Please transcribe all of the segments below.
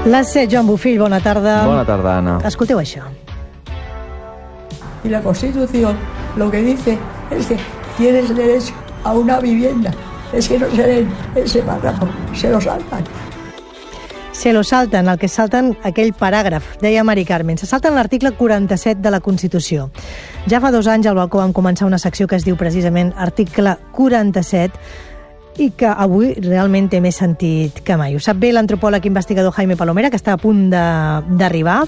Les 7, Joan Bofill, bona tarda. Bona tarda, Ana. Escolteu això. Y la Constitución lo que dice es que tienes derecho a una vivienda. Es que no se leen ese párrafo, se lo saltan. Se lo salten, el que salten aquell paràgraf, deia Mari Carmen. Se salten l'article 47 de la Constitució. Ja fa 2 anys al balcó vam començar una secció que es diu precisament article 47 i que avui realment té més sentit que mai. Ho sap bé l'antropòleg investigador Jaime Palomera, que està a punt d'arribar.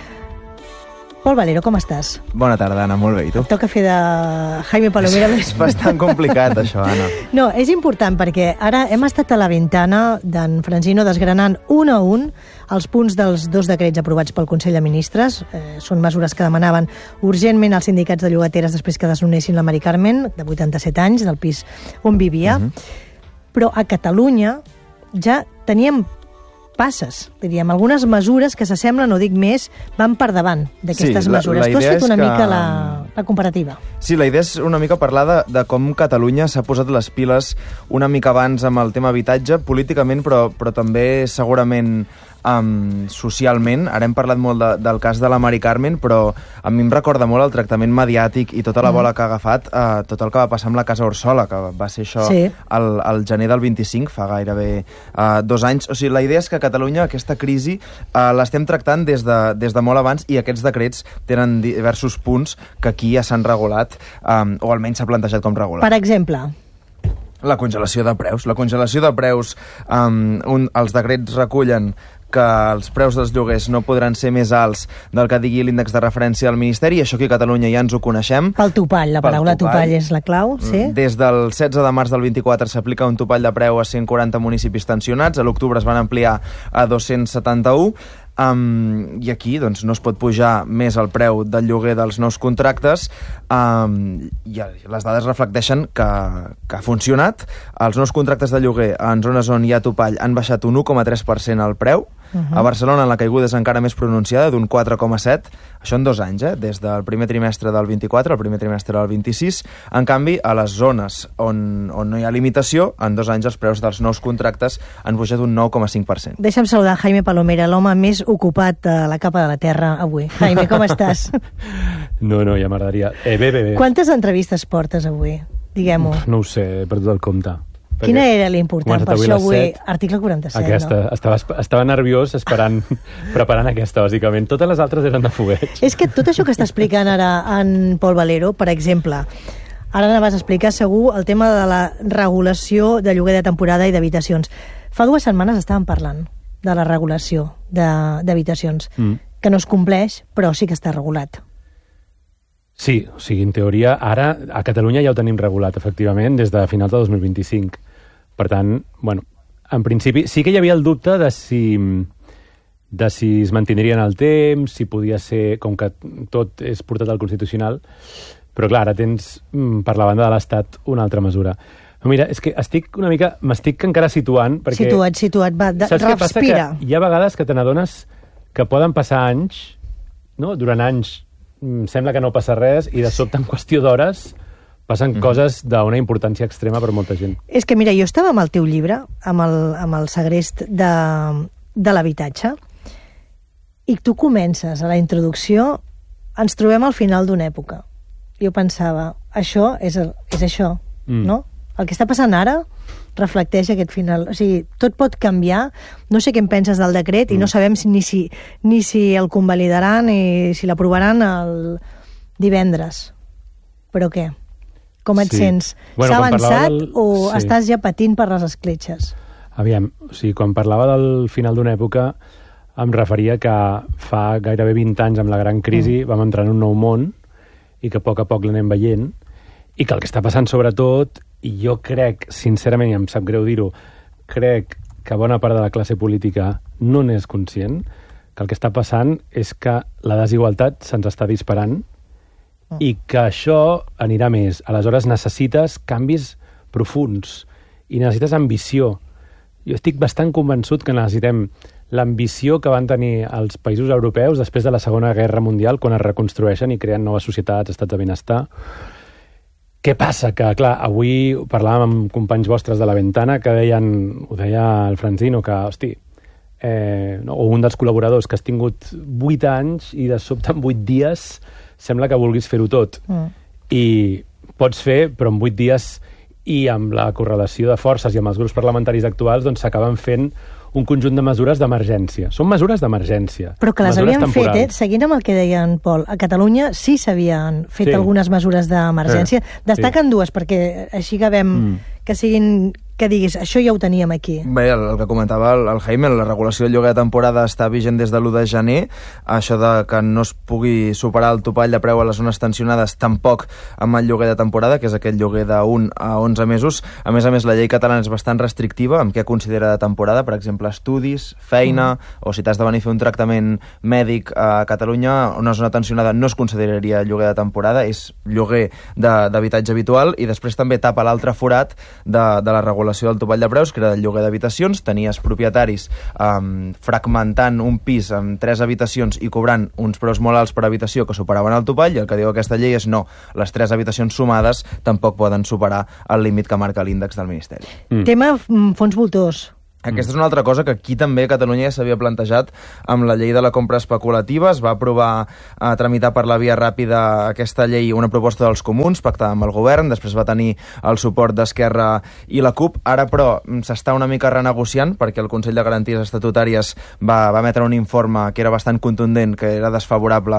Pol Valero, com estàs? Bona tarda, Anna, molt bé, i tu? Et toca fer de Jaime Palomera. És bastant complicat, això, Anna. No, és important perquè ara hem estat a la ventana d'en Francino desgranant un a un els punts dels 2 decrets aprovats pel Consell de Ministres. Són mesures que demanaven urgentment als sindicats de llogateres després que desnonessin la Mari Carmen, de 87 anys, del pis on vivia. Però a Catalunya ja teníem passes, diríem, algunes mesures que s'assemblen, no dic més, van per davant d'aquestes mesures. Tu has fet una mica la comparativa. Sí, la idea és una mica parlar de com Catalunya s'ha posat les piles una mica abans amb el tema habitatge, políticament, però també segurament socialment. Ara hem parlat molt del cas de la Mari Carmen, però a mi em recorda molt el tractament mediàtic i tota la bola que ha agafat tot el que va passar amb la Casa Orsola, que va ser això al gener del 25, fa gairebé 2 anys. O sigui, la idea és que a Catalunya aquesta crisi l'estem tractant des de molt abans i aquests decrets tenen diversos punts que aquí ja s'han regulat, o almenys s'ha plantejat com regular. Per exemple? La congelació de preus. La congelació de preus, els decrets recullen que els preus dels lloguers no podran ser més alts del que digui l'índex de referència del Ministeri, això aquí a Catalunya ja ens ho coneixem. Pel topall, la paraula topall és la clau, sí? Des del 16 de març del 24 s'aplica un topall de preu a 140 municipis tensionats, a l'octubre es van ampliar a 271, i aquí doncs, no es pot pujar més el preu del lloguer dels nous contractes, i les dades reflecteixen que ha funcionat. Els nous contractes de lloguer en zones on hi ha topall han baixat un 1,3% el preu. A Barcelona la caiguda és encara més pronunciada, d'un 4,7%, això en 2 anys, des del primer trimestre del 24 al primer trimestre del 26. En canvi, a les zones on no hi ha limitació, en 2 anys els preus dels nous contractes han pujat un 9,5%. Deixa'm saludar Jaime Palomera, l'home més ocupat a la capa de la terra avui. Jaime, com estàs? No, ja m'agradaria. Bé. Quantes entrevistes portes avui? Diguem-ho. No ho sé, he perdut el compte. Quina era l'important per això avui? Article 47, aquesta, no? Estava nerviós preparant aquesta, bàsicament. Totes les altres eren de fogueig. És que tot això que està explicant ara en Pol Valero, per exemple, ara anaves a explicar segur el tema de la regulació de lloguer de temporada i d'habitacions. Fa 2 setmanes estàvem parlant de la regulació d'habitacions, que no es compleix, però sí que està regulat. Sí, o sigui, en teoria, ara a Catalunya ja ho tenim regulat, efectivament, des de finals de 2025. Per tant, bueno, en principi sí que hi havia el dubte de si es mantindrien el temps, si podia ser, com que tot és portat al Constitucional, però clar, ara tens per la banda de l'Estat una altra mesura. Però mira, és que m'estic encara situant, perquè... Situat, va, respira. Saps què passa? Que hi ha vegades que te n'adones que poden passar anys, no? Durant anys sembla que no passa res i de sobte en qüestió d'hores passen coses d'una importància extrema per molta gent. És que mira, jo estava amb el teu llibre, amb el segrest de l'habitatge, i tu comences a la introducció, ens trobem al final d'una època. Jo pensava, això és això, no? El que està passant ara reflecteix aquest final. O sigui, tot pot canviar. No sé què en penses del decret i no sabem ni si el convalidaran ni si l'aprovaran el divendres. Però què? Com et sents? S'ha avançat o estàs ja patint per les escletxes? Aviam, o sigui, quan parlava del final d'una època em referia que fa gairebé 20 anys amb la gran crisi vam entrar en un nou món i que a poc l'anem veient i que el que està passant sobretot, i jo crec, sincerament, i em sap greu dir-ho, crec que bona part de la classe política no n'és conscient, que el que està passant és que la desigualtat se'ns està disparant i que això anirà més. Aleshores necessites canvis profunds i necessites ambició. Jo estic bastant convençut que necessitem l'ambició que van tenir els països europeus després de la Segona Guerra Mundial, quan es reconstrueixen i creen noves societats, estats de benestar. Què passa? Que, clar, avui parlàvem amb companys vostres de la Ventana que deien, ho deia el Francino, que, hosti, o un dels col·laboradors que has tingut 8 anys i de sobte en 8 dies sembla que vulguis fer-ho tot. I pots fer, però en 8 dies i amb la correlació de forces i amb els grups parlamentaris actuals doncs s'acaben fent un conjunt de mesures d'emergència. Són mesures d'emergència. Però que les havien fet, seguint amb el que deia en Pol, a Catalunya sí s'havien fet algunes mesures d'emergència. Destaquen dues, perquè així que que siguin que diguis, això ja ho teníem aquí. Bé, el que comentava el Jaime, la regulació del lloguer de temporada està vigent des de l'1 de gener, això de que no es pugui superar el topall de preu a les zones tensionades tampoc amb el lloguer de temporada, que és aquell lloguer d'1 a 11 mesos. A més, la llei catalana és bastant restrictiva amb què considera de temporada, per exemple, estudis, feina, o si t'has de venir a fer un tractament mèdic a Catalunya, una zona tensionada no es consideraria lloguer de temporada, és lloguer d'habitatge habitual, i després també tapa l'altre forat de la regulació del topall de preus, que era del lloguer d'habitacions. Tenies propietaris fragmentant un pis amb 3 habitacions i cobrant uns preus molt alts per habitació que superaven el topall, i el que diu aquesta llei és no, les 3 habitacions sumades tampoc poden superar el límit que marca l'índex del Ministeri. Tema fons voltors. Aquesta és una altra cosa que aquí també a Catalunya ja s'havia plantejat amb la llei de la compra especulativa. Es va aprovar a tramitar per la via ràpida aquesta llei, una proposta dels comuns, pactada amb el govern, després va tenir el suport d'Esquerra i la CUP. Ara, però, s'està una mica renegociant perquè el Consell de Garanties Estatutàries va emetre un informe que era bastant contundent, que era desfavorable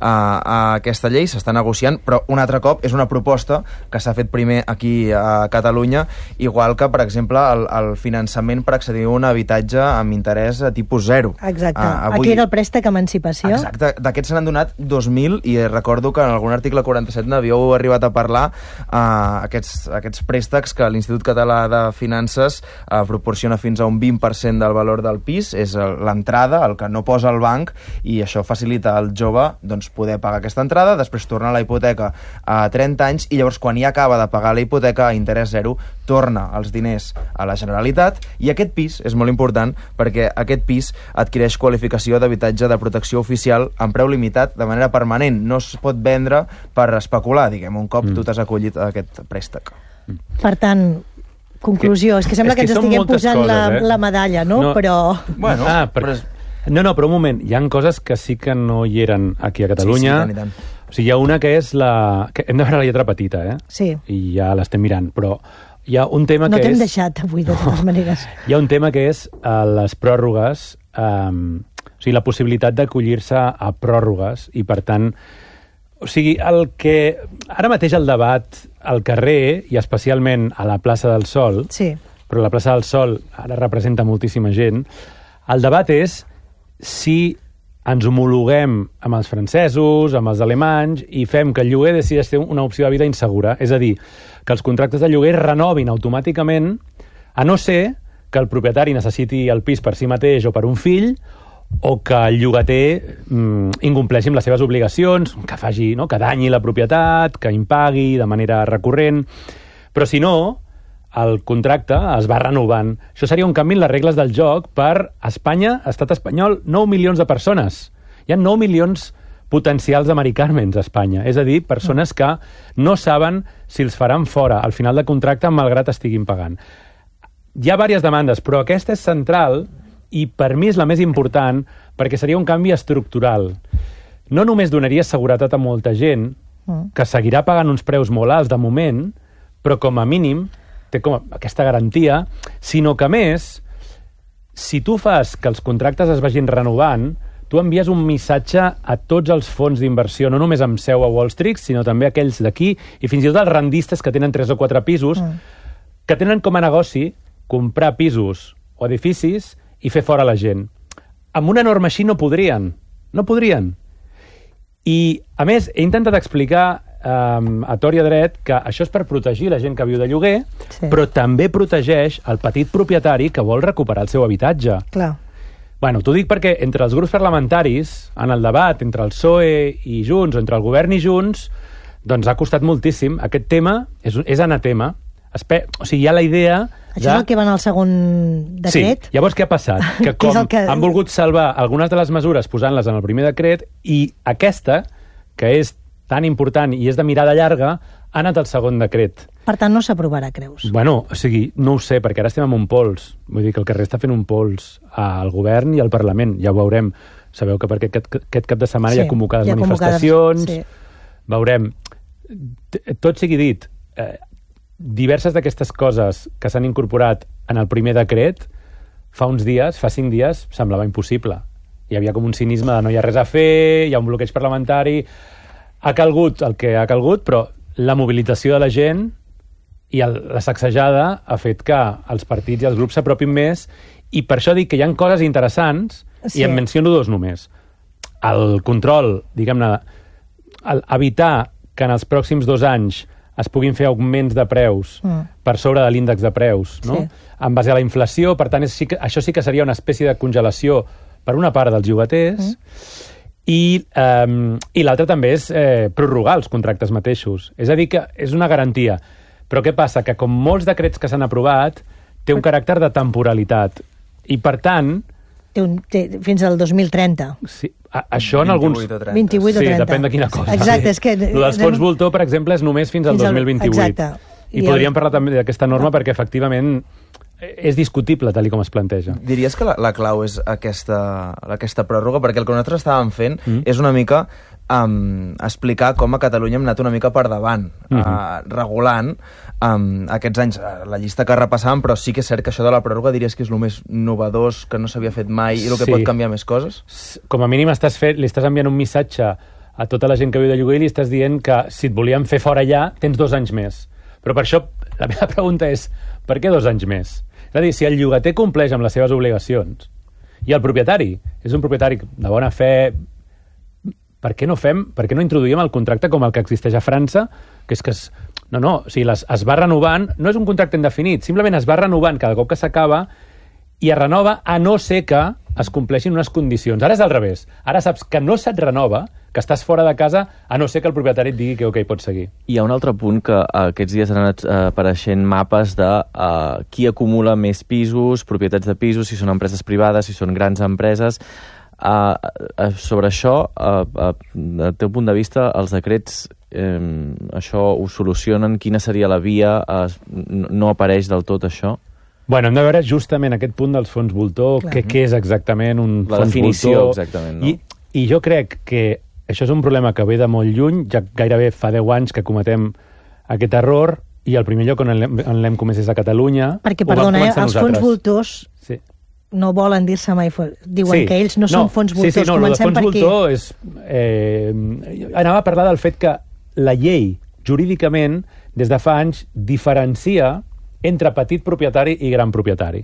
a aquesta llei. S'està negociant, però un altre cop és una proposta que s'ha fet primer aquí a Catalunya, igual que, per exemple, el finançament per accedir a un habitatge amb interès a tipus 0. Exacte. Aquí era el préstec Emancipació. Exacte. D'aquests se n'han donat 2.000 i recordo que en algun article 47 n'havíeu arribat a parlar aquests préstecs que l'Institut Català de Finances proporciona fins a un 20% del valor del pis. És l'entrada, el que no posa el banc, i això facilita al jove doncs, poder pagar aquesta entrada, després torna la hipoteca a 30 anys i llavors quan ja acaba de pagar la hipoteca a interès 0 torna els diners a la Generalitat, i aquest pis és molt important perquè aquest pis adquireix qualificació d'habitatge de protecció oficial amb preu limitat de manera permanent. No es pot vendre per especular, diguem, un cop tu t'has acollit a aquest préstec. Per tant, conclusió, és que sembla que ens estiguem posant la medalla, no? Però... Bueno, No, però un moment, hi ha coses que sí que no hi eren aquí a Catalunya. Sí, tant. O sigui, hi ha una que és que hem de veure la lletra petita, Sí. I ja l'estem mirant, però hi ha un tema que és... No t'hem deixat avui, de totes maneres. Hi ha un tema que és les pròrrogues, o sigui, la possibilitat d'acollir-se a pròrrogues, i per tant, o sigui, el que ara mateix el debat al carrer, i especialment a la plaça del Sol, però la plaça del Sol ara representa moltíssima gent, el debat és si ens homologuem amb els francesos, amb els alemanys, i fem que el lloguer decideix ser una opció de vida insegura. És a dir, que els contractes de lloguer renovin automàticament, a no ser que el propietari necessiti el pis per si mateix o per un fill, o que el llogater incompleixi amb les seves obligacions, que faci, no?, que danyi la propietat, que impagui de manera recurrent. Però si no, el contracte es va renovant. Això seria un canvi en les regles del joc per Espanya, estat espanyol, 9 milions de persones. Hi ha 9 milions potencials de Mari Carmens a Espanya. És a dir, persones que no saben si els faran fora al final de contracte malgrat estiguin pagant. Hi ha diverses demandes, però aquesta és central i per mi és la més important perquè seria un canvi estructural. No només donaria seguretat a molta gent que seguirà pagant uns preus molt alts de moment, però com a mínim té com aquesta garantia, sinó que, a més, si tu fas que els contractes es vagin renovant, tu envies un missatge a tots els fons d'inversió, no només amb seu a Wall Street, sinó també aquells d'aquí, i fins i tot els rendistes que tenen 3 o 4 pisos, que tenen com a negoci comprar pisos o edificis i fer fora la gent. Amb una norma així no podrien. No podrien. I, a més, he intentat explicar a tort i a dret que això és per protegir la gent que viu de lloguer, però també protegeix el petit propietari que vol recuperar el seu habitatge. Clar. Bueno, t'ho dic perquè entre els grups parlamentaris, en el debat entre el PSOE i Junts, o entre el govern i Junts, doncs ha costat moltíssim. Aquest tema és anatema. O sigui, hi ha la idea... Això és el que va en el segon decret? Sí. Llavors, què ha passat? Que com han volgut salvar algunes de les mesures posant-les en el primer decret, i aquesta, que és tan important i és de mirada llarga, ha anat el segon decret. Per tant, no s'aprovarà, creus? Bueno, o sigui, no ho sé, perquè ara estem en un pols. Vull dir que el carrer està fent un pols al govern i al Parlament. Ja ho veurem. Sabeu que perquè aquest cap de setmana hi ha convocades manifestacions. Sí. Veurem. Tot sigui dit, diverses d'aquestes coses que s'han incorporat en el primer decret, fa 5 dies, semblava impossible. Hi havia com un cinisme de no hi ha res a fer, hi ha un bloqueig parlamentari. Ha calgut el que ha calgut, però la mobilització de la gent i la sacsejada ha fet que els partits i els grups s'apropin més, i per això dic que hi ha coses interessants, i en menciono 2 només. El control, diguem-ne, evitar que en els pròxims 2 anys es puguin fer augments de preus per sobre de l'índex de preus, no? En base a la inflació. Per tant, això sí que seria una espècie de congelació per una part dels llogaters. I l'altre també és prorrogar els contractes mateixos. És a dir, que és una garantia. Però què passa? Que com molts decrets que s'han aprovat, té un caràcter de temporalitat. I, per tant... Té fins al 2030. Sí, això en alguns... 28 o 30. Sí, depèn de quina cosa. Exacte, és que... El dels fons voltor, per exemple, és només fins al 2028. Exacte. I podríem parlar també d'aquesta norma perquè, efectivament, és discutible, tal com es planteja. Diries que la clau és aquesta pròrroga? Perquè el que nosaltres estàvem fent és una mica explicar com a Catalunya hem anat una mica per davant, regulant aquests anys, la llista que repassàvem, però sí que és cert que això de la pròrroga diries que és el més novedós, que no s'havia fet mai i el que pot canviar més coses? Com a mínim li estàs enviant un missatge a tota la gent que viu de lloguer i li estàs dient que si et volíem fer fora ja, tens 2 anys més. Però per això la meva pregunta és, per què 2 anys més? És a dir, si el llogater compleix amb les seves obligacions i el propietari és un propietari de bona fe, per què no introduïm el contracte com el que existeix a França, que és que o sigui, es va renovant, no és un contracte indefinit, simplement es va renovant cada cop que s'acaba i es renova a no ser que es compleixin unes condicions. Ara és al revés. Ara saps que no se't renova, que estàs fora de casa, a no ser que el propietari et digui que ok, pots seguir. Hi ha un altre punt que aquests dies han anat apareixent mapes de qui acumula més pisos, propietats de pisos, si són empreses privades, si són grans empreses. Sobre això, del teu punt de vista, els decrets això ho solucionen? Quina seria la via? No apareix del tot això? Bueno, hem de veure justament aquest punt dels fons voltor, què és exactament un fons voltor. La definició, exactament, no? I jo crec que això és un problema que ve de molt lluny, ja gairebé fa 10 anys que cometem aquest error, i el primer lloc on l'hem comès és a Catalunya. Perquè, perdona, els fons voltors no volen dir-se mai... Diuen que ells no són fons voltors. Comencem per aquí. Fons voltor és... Anava a parlar del fet que la llei, jurídicament, des de fa anys, diferencia entre petit propietari i gran propietari.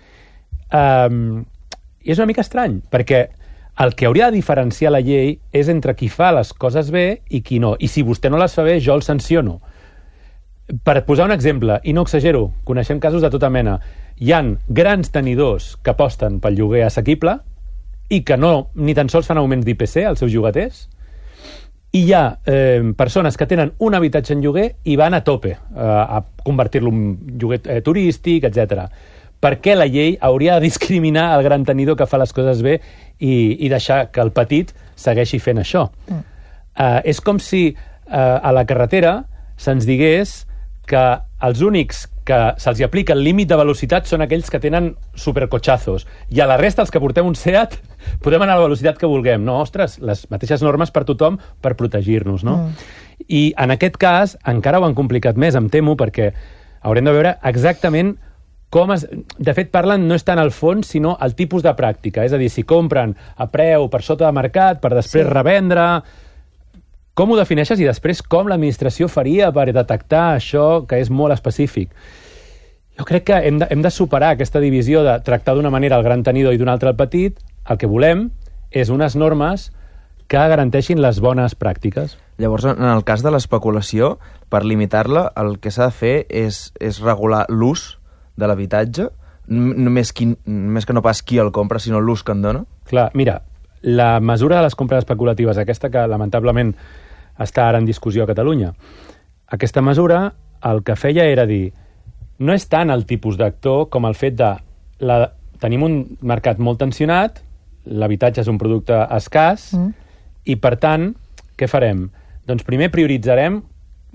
I és una mica estrany, perquè el que hauria de diferenciar la llei és entre qui fa les coses bé i qui no. I si vostè no les fa bé, jo el sanciono. Per posar un exemple, i no exagero, coneixem casos de tota mena, hi han grans tenidors que aposten pel lloguer assequible i que no, ni tan sols fan augments d'IPC als seus llogaters, i hi ha persones que tenen un habitatge en lloguer i van a tope a convertir-lo en lloguer turístic, etc. Per què la llei hauria de discriminar el gran tenidor que fa les coses bé i deixar que el petit segueixi fent això? És com si a la carretera se'ns digués que els únics que se'ls aplica el límit de velocitat són aquells que tenen supercotxazos, i a la resta, els que portem un SEAT, podem anar a la velocitat que vulguem. No, ostres, les mateixes normes per tothom per protegir-nos, no? I en aquest cas encara ho han complicat més, em temo, perquè haurem de veure exactament com de fet, parlen no és tant al fons, sinó al tipus de pràctica. És a dir, si compren a preu per sota de mercat, per després revendre... Com ho defineixes i després com l'administració faria per detectar això que és molt específic? Jo crec que hem de superar aquesta divisió de tractar d'una manera el gran tenidor i d'una altra el petit. El que volem és unes normes que garanteixin les bones pràctiques. Llavors, en el cas de l'especulació, per limitar-la, el que s'ha de fer és regular l'ús de l'habitatge, més que no pas qui el compra, sinó l'ús que en dona? Clar, mira, la mesura de les compres especulatives, aquesta que lamentablement està ara en discussió a Catalunya, aquesta mesura el que feia era dir no és tant el tipus d'actor com el fet de tenim un mercat molt tensionat, l'habitatge és un producte escàs i per tant, què farem? Doncs primer prioritzarem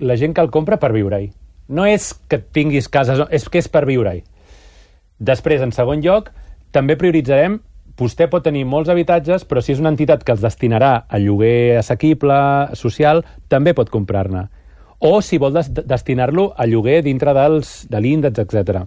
la gent que el compra per viure-hi. No és que tinguis cases, és que és per viure-hi. Després, en segon lloc, també prioritzarem, vostè pot tenir molts habitatges, però si és una entitat que els destinarà a lloguer assequible, social, també pot comprar-ne. O si vol destinar-lo a lloguer dintre de l'índex, etc.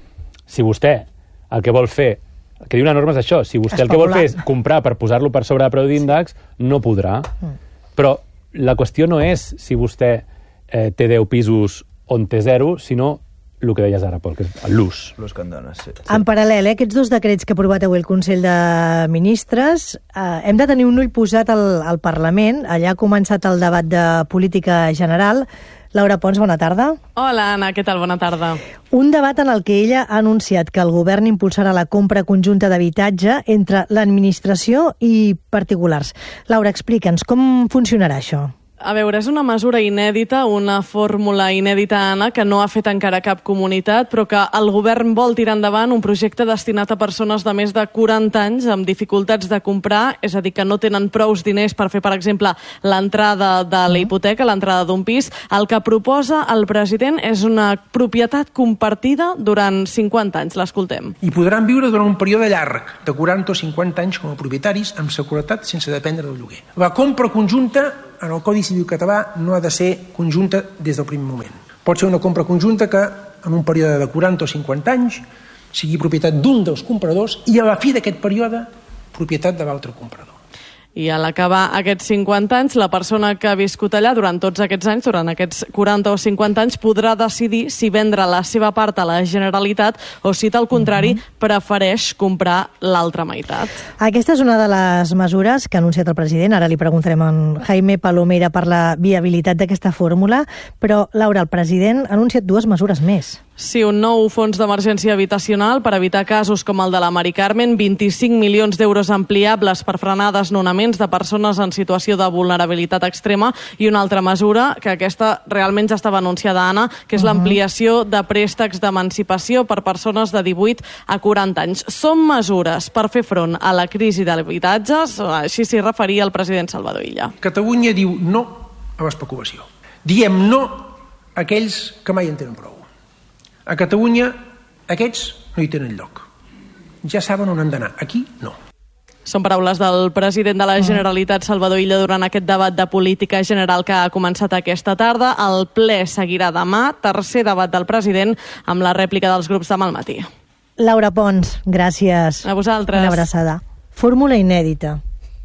Si vostè el que vol fer, el que diu una norma és això, si vostè el que vol fer és comprar per posar-lo per sobre de preu d'índex, no podrà. Però la qüestió no és si vostè té 10 pisos on té 0, sinó el que deies ara, Pol, que és l'ús. L'ús que en dones, sí. En paral·lel, aquests 2 decrets que ha aprovat avui el Consell de Ministres, hem de tenir un ull posat al Parlament. Allà ha començat el debat de política general. Laura Pons, bona tarda. Hola, Anna, què tal? Bona tarda. Un debat en el que ella ha anunciat que el govern impulsarà la compra conjunta d'habitatge entre l'administració i particulars. Laura, explica'ns, com funcionarà això? A veure, és una mesura inèdita, una fórmula inèdita, Anna, que no ha fet encara cap comunitat, però que el govern vol tirar endavant un projecte destinat a persones de més de 40 anys amb dificultats de comprar, és a dir, que no tenen prous diners per fer, per exemple, l'entrada de la hipoteca, l'entrada d'un pis. El que proposa el president és una propietat compartida durant 50 anys. L'escoltem. I podran viure durant un període llarg, de 40 o 50 anys com a propietaris, amb seguretat, sense dependre del lloguer. La compra conjunta en el Codi Civil català no ha de ser conjunta des del primer moment. Pot ser una compra conjunta que en un període de 40 o 50 anys sigui propietat d'un dels compradors i a la fi d'aquest període propietat de l'altre comprador. I a l'acabar aquests 50 anys, la persona que ha viscut allà durant tots aquests anys, durant aquests 40 o 50 anys, podrà decidir si vendre la seva part a la Generalitat o si, al contrari, prefereix comprar l'altra meitat. Aquesta és una de les mesures que ha anunciat el president. Ara li preguntarem a en Jaime Palomera per la viabilitat d'aquesta fórmula. Però, Laura, el president ha anunciat 2 mesures més. Sí, un nou fons d'emergència habitacional per evitar casos com el de la Mari Carmen, 25 milions d'euros ampliables per frenar desnonaments de persones en situació de vulnerabilitat extrema i una altra mesura, que aquesta realment ja estava anunciada, Anna, que és l'ampliació de préstecs d'emancipació per persones de 18 a 40 anys. Són mesures per fer front a la crisi d'habitatges, així s'hi referia el president Salvador Illa. Catalunya diu no a l'especulació. Diem no a aquells que mai en tenen prou. A Catalunya aquests no hi tenen lloc. Ja saben on han d'anar. Aquí no. Són paraules del president de la Generalitat, Salvador Illa, durant aquest debat de política general que ha començat aquesta tarda. El ple seguirà demà, tercer debat del president, amb la rèplica dels grups demà al matí. Laura Pons, gràcies. A vosaltres. Una abraçada. Fórmula inèdita.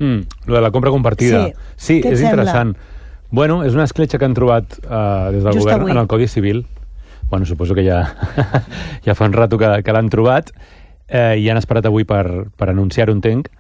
Lo de la compra compartida. Sí, és interessant. Bueno, és una escletxa que han trobat des del govern en el Codi Civil. Bueno, suposo que ja fa un rato que l'han trobat i han esperat avui per anunciar-ho, entenc.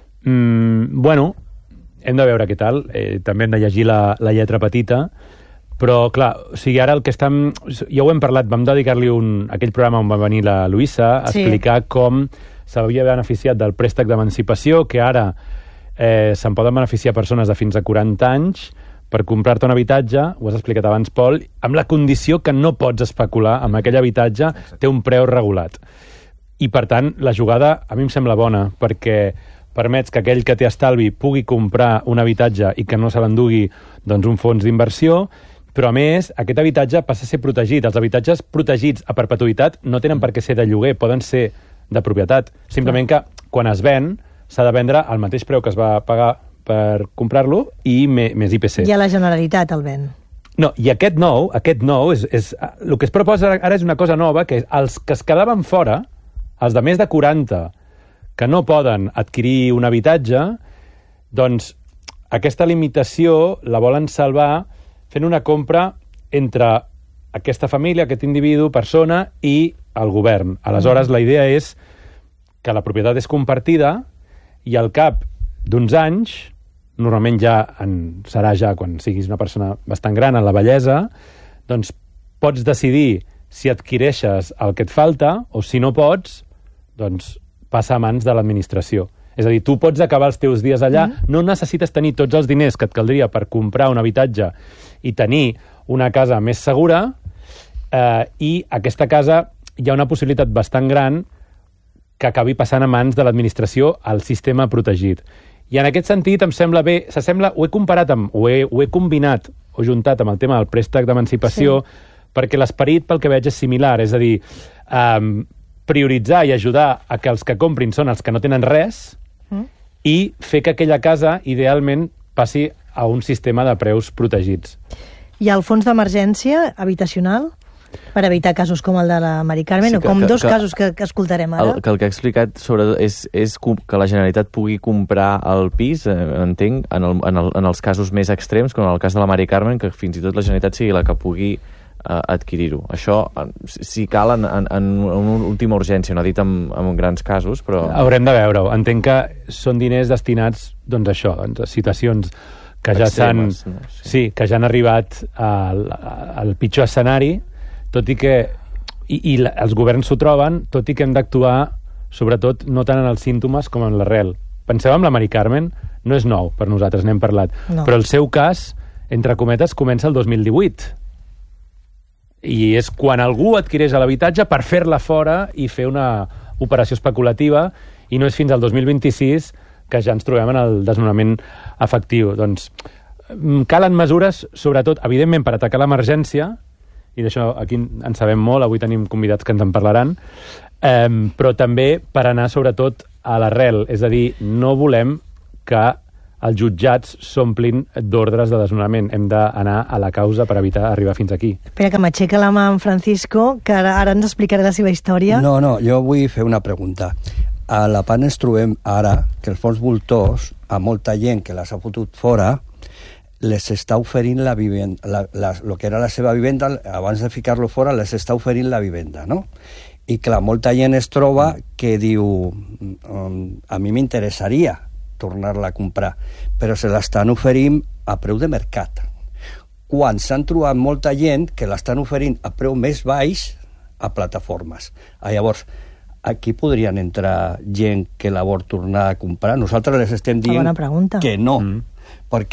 Bueno, hem de veure què tal. També hem de llegir la lletra petita, però, clar, o sigui, ara el que estem... Ja ho hem parlat, vam dedicar-li aquell programa on va venir la Luisa a explicar com s'havia beneficiat del préstec d'emancipació, que ara se'n poden beneficiar persones de fins a 40 anys per comprar-te un habitatge, ho has explicat abans, Pol, amb la condició que no pots especular amb aquell habitatge, té un preu regulat. I, per tant, la jugada a mi em sembla bona, perquè permets que aquell que té estalvi pugui comprar un habitatge i que no se l'endugui un fons d'inversió, però, a més, aquest habitatge passa a ser protegit. Els habitatges protegits a perpetuïtat no tenen per què ser de lloguer, poden ser de propietat. Simplement que, quan es ven, s'ha de vendre al mateix preu que es va pagar per comprar-lo i més IPC. I a la Generalitat el ven. No, i aquest nou és el que es proposa ara és una cosa nova, que els que es quedaven fora, els de més de 40, que no poden adquirir un habitatge, doncs aquesta limitació la volen salvar fent una compra entre aquesta família, aquest individu, persona i el govern. Aleshores, la idea és que la propietat és compartida i al cap d'uns anys, normalment serà ja quan siguis una persona bastant gran en la vellesa, doncs pots decidir si adquireixes el que et falta o si no pots, doncs passa a mans de l'administració. És a dir, tu pots acabar els teus dies allà, no necessites tenir tots els diners que et caldria per comprar un habitatge i tenir una casa més segura, i aquesta casa hi ha una possibilitat bastant gran que acabi passant a mans de l'administració al sistema protegit. I en aquest sentit em sembla bé, ho he comparat ho he combinat o juntat amb el tema del préstec d'emancipació, perquè l'esperit pel que veig és similar, és a dir, prioritzar i ajudar a que els que comprin són els que no tenen res i fer que aquella casa idealment passi a un sistema de preus protegits. Hi ha el fons d'emergència habitacional per evitar casos com el de la Mari Carmen, o com dos casos que escoltarem ara. El que ha explicat és que la Generalitat pugui comprar el pis, entenc, en els casos més extrems, com en el cas de la Mari Carmen, que fins i tot la Generalitat sigui la que pugui adquirir-ho. Això, si cal, en una última urgència, no ha dit en grans casos, però... Haurem de veure-ho. Entenc que són diners destinats, doncs això, a situacions que ja extremes, s'han... No? Sí, que ja han arribat al pitjor escenari, tot i que... I els governs s'ho troben, tot i que hem d'actuar, sobretot, no tant en els símptomes com en l'arrel. Penseu en la Mari Carmen, no és nou per nosaltres, n'hem parlat, però el seu cas, entre cometes, comença el 2018. I és quan algú adquireix l'habitatge per fer-la fora i fer una operació especulativa, i no és fins al 2026 que ja ens trobem en el desnonament efectiu. Doncs calen mesures, sobretot, evidentment, per atacar l'emergència, i d'això aquí en sabem molt, avui tenim convidats que ens en parlaran, però també per anar, sobretot, a l'arrel. És a dir, no volem que els jutjats s'omplin d'ordres de desnonament. Hem d'anar a la causa per evitar arribar fins aquí. Espera, que m'aixeca la mà en Francisco, que ara ens explicarà la seva història. No, jo vull fer una pregunta. A la PAN ens trobem ara que els fons voltors, a molta gent que les ha fotut fora, les està oferint la vivenda, lo que era la seva vivenda, abans de ficar-lo fora, les està oferint la vivenda, no? I clar, molta gent es troba que diu, a mi m'interessaria tornar-la a comprar, però se l'estan oferint a preu de mercat. Quan s'han trobat molta gent que l'estan oferint a preu més baix a plataformes. Llavors, aquí podrien entrar gent que la vol tornar a comprar. Nosaltres les estem dient que no, perquè